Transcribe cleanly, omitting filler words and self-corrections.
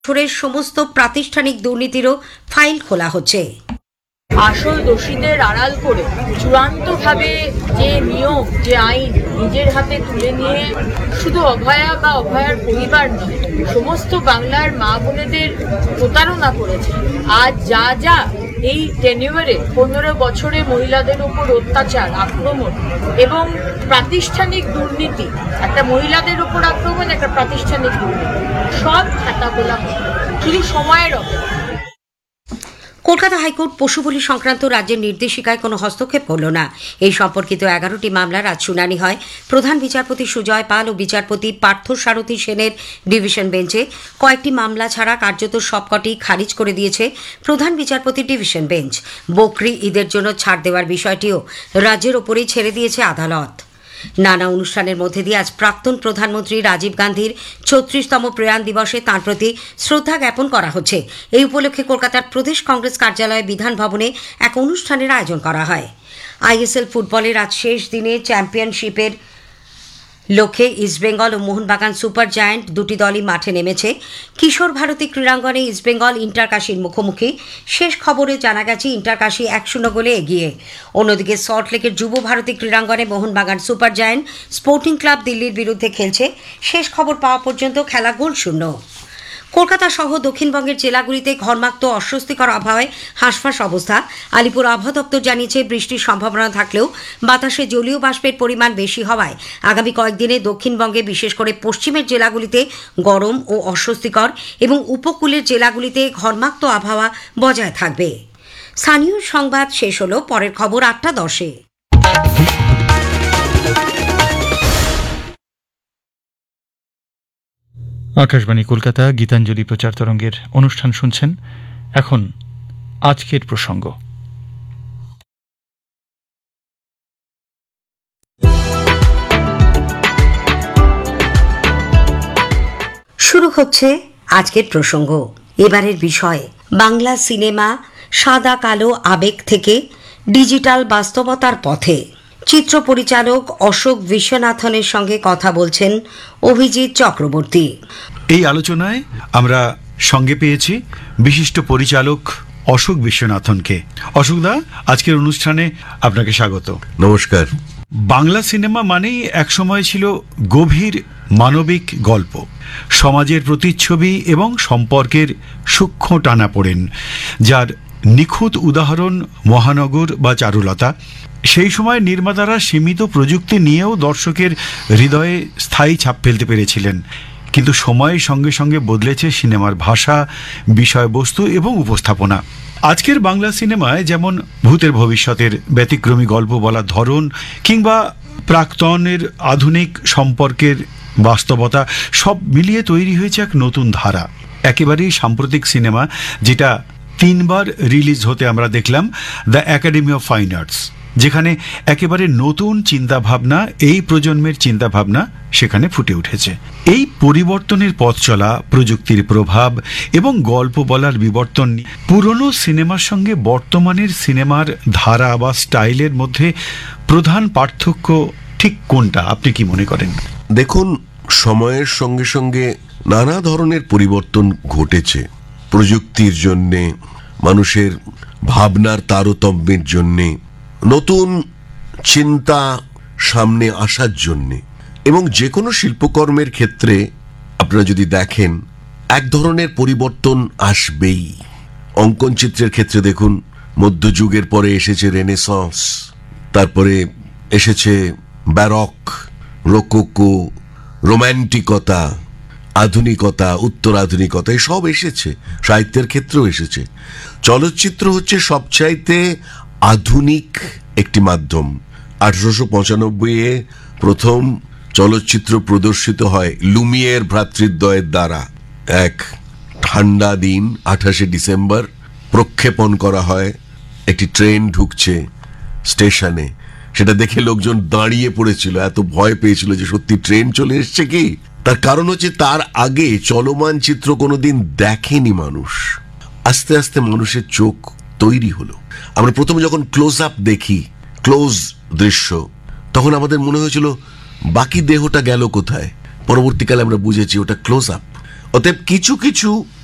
বছরের সমস্ত প্রাতিষ্ঠানিক দুর্নীতিরও ফাইল খোলা হচ্ছে। আসল দোষীদের আড়াল করে চূড়ান্তভাবে যে নিয়ম, যে আইন নিজের হাতে তুলে নিয়ে শুধু অভয়া বা অভয়ার পরিবার নয়, সমস্ত বাংলার মা বোনেদের প্রতারণা করেছে। আজ যা যা এই টেনিউরে 15 বছরে মহিলাদের উপর অত্যাচার, আক্রমণ এবং প্রাতিষ্ঠানিক দুর্নীতি, একটা মহিলাদের উপর আক্রমণ, একটা প্রাতিষ্ঠানিক দুর্নীতি, সব খাতা খোলা হবে, শুধু সময়ের অপেক্ষা। কলকাতা হাইকোর্ট পশু বলি সংক্রান্ত রাজ্যের নির্দেশিকায় কোনো হস্তক্ষেপ করল না। এই সম্পর্কিত 11টি মামলার আজ শুনানি হয় প্রধান বিচারপতি সুজয় পাল ও বিচারপতি পার্থসারথী সেনের ডিভিশন বেঞ্চে। কয়েকটি মামলা ছাড়া কার্যত সবকটি খারিজ করে দিয়েছে প্রধান বিচারপতির ডিভিশন বেঞ্চ। বকরি ঈদের জন্য ছাড় দেওয়ার বিষয়টিও রাজ্যের ওপরেই ছেড়ে দিয়েছে আদালত। নানা অনুষ্ঠানের মধ্যে দিয়ে আজ প্রাক্তন প্রধানমন্ত্রী রাজীব গান্ধীর 34তম প্রয়াণ দিবসে তাঁর প্রতি শ্রদ্ধা জ্ঞাপন করা হচ্ছে। এই উপলক্ষে কলকাতার প্রদেশ কংগ্রেস কার্যালয়ে বিধান ভবনে এক অনুষ্ঠানের আয়োজন করা হয়। আইএসএল ফুটবলের আজ শেষ দিনে চ্যাম্পিয়নশিপের লক্ষ্যে ইস্টবেঙ্গল ও মোহনবাগান সুপার জায়ান্ট দুটি দলই মাঠে নেমেছে। কিশোর ভারতী ক্রীড়াঙ্গনে ইস্টবেঙ্গল ইন্টারকাশির মুখোমুখি। শেষ খবরে জানা গেছে ইন্টারকাশি 1-0 গোলে এগিয়ে। অন্যদিকে সল্টলেকের যুব Bharati ক্রীড়াঙ্গনে Mohun Bagan super giant sporting club দিল্লির বিরুদ্ধে খেলছে। শেষ খবর পাওয়া পর্যন্ত খেলা গোলশূন্য। কলকাতা সহ দক্ষিণবঙ্গের জেলাগুলিতে ঘর্মাক্ত অস্বস্তিকর আবহাওয়ায় হাঁসফাঁস অবস্থা। আলিপুর আবহাওয়া দপ্তর জানিয়েছে বৃষ্টির সম্ভাবনা থাকলেও বাতাসে জলীয় বাষ্পের পরিমাণ বেশি হওয়ায় আগামী কয়েকদিনে দক্ষিণবঙ্গে বিশেষ করে পশ্চিমের জেলাগুলিতে গরম ও অস্বস্তিকর এবং উপকূলের জেলাগুলিতে ঘর্মাক্ত আবহাওয়া বজায় থাকবে। স্থানীয় সংবাদ শেষ হলো। পরের খবর 8:10-এ। আকাশবাণী কলকাতা গীতাঞ্জলি প্রচার তরঙ্গের অনুষ্ঠান শুনছেন। এখন আজকের প্রসঙ্গ। শুরু হচ্ছে আজকের প্রসঙ্গ। এবারের বিষয় বাংলা সিনেমা সাদা কালো আবেগ থেকে ডিজিটাল বাস্তবতার পথে। চিত্র পরিচালক অশোক বিশ্বনাথনের সঙ্গে কথা বলছেন অভিজিৎ চক্রবর্তী। এই আলোচনায় আমরা সঙ্গে পেয়েছি বিশিষ্ট পরিচালক অশোক বিশ্বনাথনকে। অশোকদা, আজকের অনুষ্ঠানে আপনাকে স্বাগত। নমস্কার। বাংলা সিনেমা মানেই একসময় ছিল গভীর মানবিক গল্প, সমাজের প্রতিচ্ছবি এবং সম্পর্কের সূক্ষ্ম টানাপোড়েন, যার নিখুঁত উদাহরণ মহানগর বা চারুলতা। সেই সময় নির্মাতারা সীমিত প্রযুক্তি নিয়েও দর্শকের হৃদয়ে স্থায়ী ছাপ ফেলতে পেরেছিলেন। কিন্তু সময়ের সঙ্গে সঙ্গে বদলেছে সিনেমার ভাষা, বিষয়বস্তু এবং উপস্থাপনা। আজকের বাংলা সিনেমায় যেমন ভূতের ভবিষ্যতের ব্যতিক্রমী গল্প বলার ধরন কিংবা প্রাক্তনের আধুনিক সম্পর্কের বাস্তবতা, সব মিলিয়ে তৈরি হয়েছে এক নতুন ধারা। একেবারেই সাম্প্রতিক সিনেমা, যেটা 3 বার রিলিজ হতে আমরা দেখলাম the academy of fine arts, যেখানে একেবারে নতুন চিন্তাভাবনা, এই প্রজন্মের চিন্তাভাবনা সেখানে ফুটে উঠেছে। এই পরিবর্তনের পথ চলা, প্রযুক্তির প্রভাব এবং গল্প বলার বিবর্তন, পুরনো সিনেমার সঙ্গে বর্তমানের সিনেমার ধারা বা স্টাইলের মধ্যে প্রধান পার্থক্য ঠিক কোনটা, আপনি কি মনে করেন? দেখুন, সময়ের সঙ্গে সঙ্গে নানা ধরনের পরিবর্তন ঘটেছে। প্রযুক্তির জন্যে, মানুষের ভাবনার তারতম্যের জন্যে, নতুন চিন্তা সামনে আসার জন্যে, এবং যে কোনো শিল্পকর্মের ক্ষেত্রে আপনারা যদি দেখেন এক ধরনের পরিবর্তন আসবেই। অঙ্কন চিত্রের ক্ষেত্রে দেখুন, মধ্যযুগের পরে এসেছে রেনেসাঁস, তারপরে এসেছে ব্যারক, রোকোকো, রোম্যান্টিকতা, আধুনিকতা, উত্তর আধুনিকতা, এসব এসেছে। সাহিত্যের ক্ষেত্রেও এসেছে। চলচ্চিত্র হচ্ছে সবচাইতে আধুনিক একটি মাধ্যম। 1895-এ প্রথম চলচ্চিত্র প্রদর্শিত হয় লুমিয়ের ভ্রাতৃদ্বয়ের দ্বারা। এক ঠান্ডা দিন 28শে ডিসেম্বর প্রক্ষেপণ করা হয়। একটি ট্রেন ঢুকছে স্টেশনে, সেটা দেখে লোকজন দাঁড়িয়ে পড়েছিল, এত ভয় পেয়েছিল যে সত্যি ট্রেন চলে এসছে কি। তার কারণ হচ্ছে তার আগে চলমান চিত্র কোনোদিন দেখেনি মানুষ। আস্তে আস্তে মানুষের চোখ তৈরি হলো। আমরা প্রথমে যখন ক্লোজ আপ দেখি, ক্লোজ দৃশ্য, তখন আমাদের মনে হয়েছিল বাকি দেহটা গেল কোথায়। পরবর্তীকালে আমরা বুঝেছি ওটা ক্লোজ আপ। অতএব কিছু কিছু